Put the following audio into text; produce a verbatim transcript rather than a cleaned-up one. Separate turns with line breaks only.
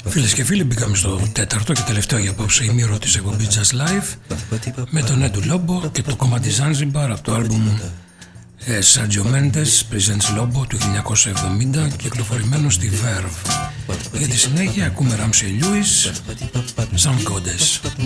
Φίλες και φίλοι, μπήκαμε στο τέταρτο και τελευταίο για απόψε ημίρο της εκπομπής Just Life με τον Έντου Λόμπο και το κομμάτι Zanzibar από το άλμπουμ ε, Sergio Mendes Presents Lobo του χίλια εννιακόσια εβδομήντα, κυκλοφορημένο στη Verve. Για τη συνέχεια ακούμε Ramsey Lewis, Sound Goddess.